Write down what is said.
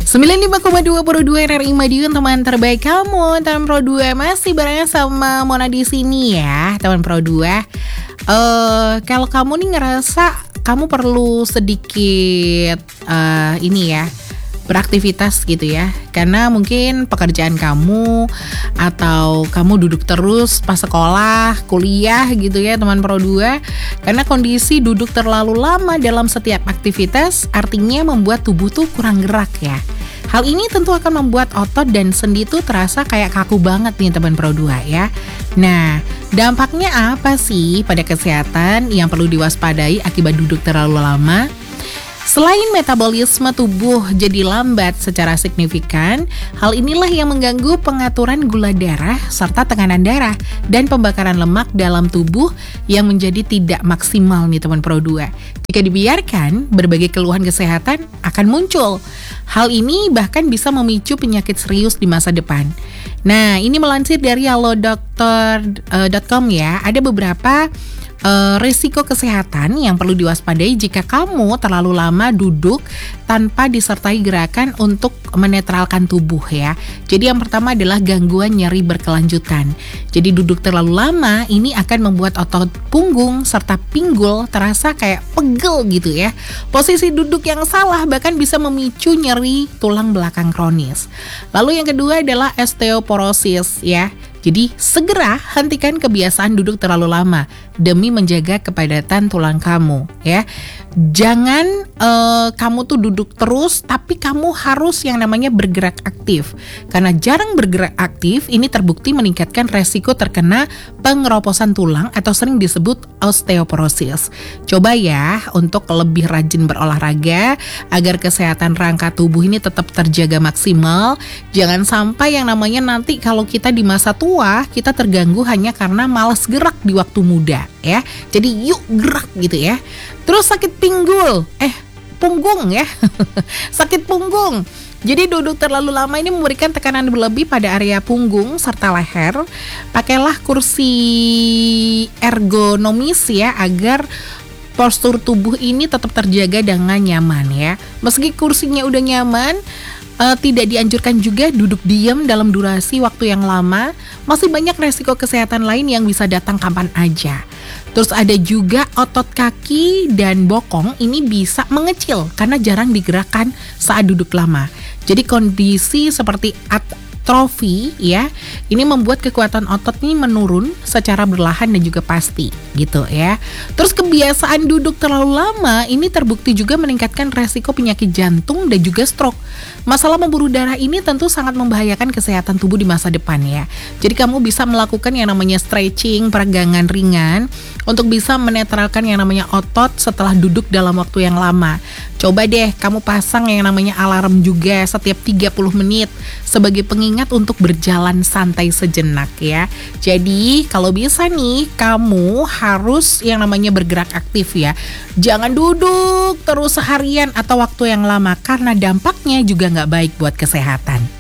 95,2 Pro 2 RRI Madiun, teman terbaik kamu. Teman Pro 2 masih barengan sama Mona di sini ya, teman Pro 2. Kalau kamu nih ngerasa kamu perlu sedikit beraktivitas gitu ya, karena mungkin pekerjaan kamu atau kamu duduk terus pas sekolah, kuliah gitu ya teman Pro 2. Karena kondisi duduk terlalu lama dalam setiap aktivitas artinya membuat tubuh tuh kurang gerak ya. Hal ini tentu akan membuat otot dan sendi tuh terasa kayak kaku banget nih teman Pro 2 ya. Nah, dampaknya apa sih pada kesehatan yang perlu diwaspadai akibat duduk terlalu lama? Selain metabolisme tubuh jadi lambat secara signifikan, hal inilah yang mengganggu pengaturan gula darah serta tekanan darah dan pembakaran lemak dalam tubuh yang menjadi tidak maksimal nih teman Pro 2. Jika dibiarkan, berbagai keluhan kesehatan akan muncul. Hal ini bahkan bisa memicu penyakit serius di masa depan. Nah, ini melansir dari halodokter.com ya, ada beberapa risiko kesehatan yang perlu diwaspadai jika kamu terlalu lama duduk tanpa disertai gerakan untuk menetralkan tubuh ya. Jadi yang pertama adalah gangguan nyeri berkelanjutan. Jadi duduk terlalu lama ini akan membuat otot punggung serta pinggul terasa kayak pegel gitu ya. Posisi duduk yang salah bahkan bisa memicu nyeri tulang belakang kronis. Lalu yang kedua adalah osteoporosis ya. Jadi segera hentikan kebiasaan duduk terlalu lama demi menjaga kepadatan tulang kamu ya. Jangan kamu tuh duduk terus, tapi kamu harus yang namanya bergerak aktif. Karena jarang bergerak aktif ini terbukti meningkatkan resiko terkena pengeroposan tulang atau sering disebut osteoporosis. Coba ya untuk lebih rajin berolahraga agar kesehatan rangka tubuh ini tetap terjaga maksimal. Jangan sampai yang namanya nanti kalau kita di masa tua kita terganggu hanya karena malas gerak di waktu muda ya. Jadi yuk gerak gitu ya. Terus sakit punggung ya. Sakit punggung. Jadi duduk terlalu lama ini memberikan tekanan berlebih pada area punggung serta leher. Pakailah kursi ergonomis ya agar postur tubuh ini tetap terjaga dengan nyaman ya. Meski kursinya udah nyaman, tidak dianjurkan juga duduk diam dalam durasi waktu yang lama. Masih banyak resiko kesehatan lain yang bisa datang kapan aja. Terus ada juga otot kaki dan bokong ini bisa mengecil karena jarang digerakkan saat duduk lama. Jadi kondisi seperti atrofi ya, ini membuat kekuatan otot ini menurun secara berlahan dan juga pasti gitu ya. Terus kebiasaan duduk terlalu lama ini terbukti juga meningkatkan resiko penyakit jantung dan juga stroke. Masalah pembuluh darah ini tentu sangat membahayakan kesehatan tubuh di masa depan ya. Jadi kamu bisa melakukan yang namanya stretching, peregangan ringan untuk bisa menetralkan yang namanya otot setelah duduk dalam waktu yang lama. Coba deh kamu pasang yang namanya alarm juga setiap 30 menit sebagai pengingat untuk berjalan santai sejenak ya. Jadi kalau bisa nih kamu harus yang namanya bergerak aktif ya. Jangan duduk terus seharian atau waktu yang lama karena dampaknya juga nggak baik buat kesehatan.